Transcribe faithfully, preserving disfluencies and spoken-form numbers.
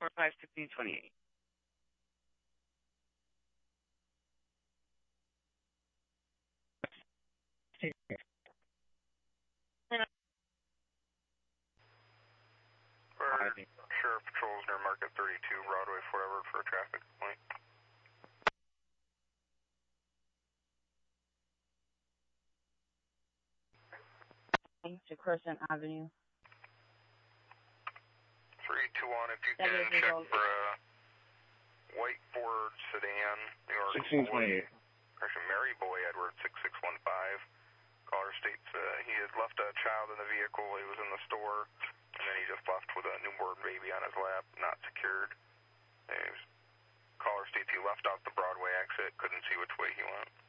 four five sixteen twenty-eight. Sheriff patrols near Market thirty-two, Broadway, Fort Edward for a traffic complaint. To Crescent Avenue. three two one, if you can check for a white Ford sedan, New York. sixteen twenty-eight. Actually, Mary Boy Edward six six one five. Caller states uh, he had left a child in the vehicle. He was in the store, and then he just left with a newborn baby on his lap, not secured. And he was, caller states he left out the Broadway exit, couldn't see which way he went.